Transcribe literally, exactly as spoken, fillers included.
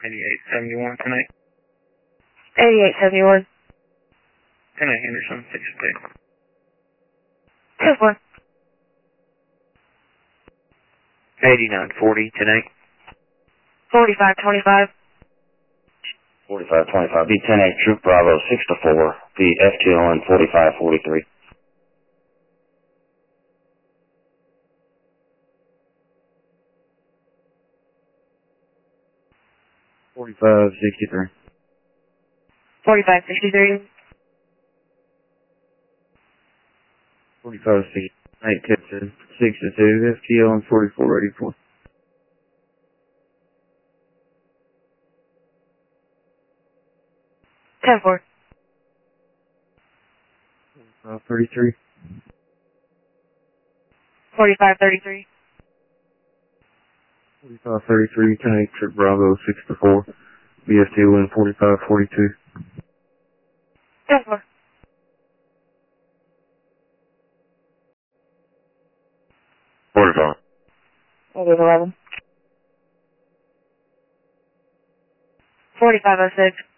eighty-eight seventy-one tonight. eighty-eight seventy-one. Tonight, Henderson, six two. two four. eighty-nine forty tonight. forty-five twenty-five. forty-five twenty-five. B ten eight Troop Bravo six to four. The F T O N forty-five forty-three. forty-five sixty-three. forty-five sixty-three. forty-five sixty-eight Texas six to two. F T O N forty-four eighty-four. ten four. forty-five thirty-three. forty-five thirty-three. forty-five thirty-three, ten eight Trip Bravo six to four. B F T O N forty-five forty-two. ten four. forty-five. eleven. forty-five oh six.